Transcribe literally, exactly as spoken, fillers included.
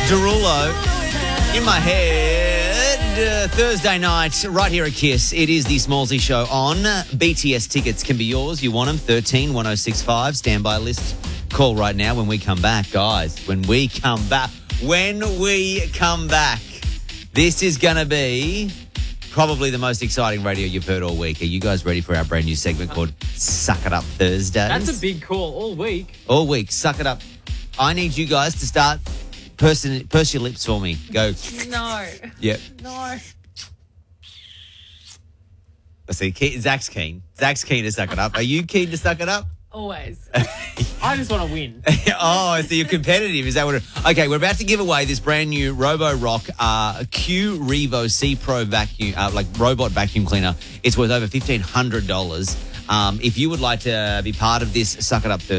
Derulo in my head. Uh, Thursday night, right here at Kiss. It is the Smallsy Show on. B T S tickets can be yours. You want them? thirteen one oh six five. Standby list. Call right now when we come back, guys. When we come back. When we come back. This is going to be probably the most exciting radio you've heard all week. Are you guys ready for our brand new segment called Suck It Up Thursdays? That's a big call all week. All week. Suck it up. I need you guys to start pursing, purse your lips for me. Go. No. Yep. No. I see. Ke- Zach's keen. Zach's keen to suck it up. Are you keen to suck it up? Always. I just want to win. Oh, so you're competitive. Is that what it... Okay, we're about to give away this brand new Robo Rock uh, Q Revo C Pro vacuum, uh, like robot vacuum cleaner. It's worth over fifteen hundred dollars. Um, if you would like to be part of this Suck It Up Thursday,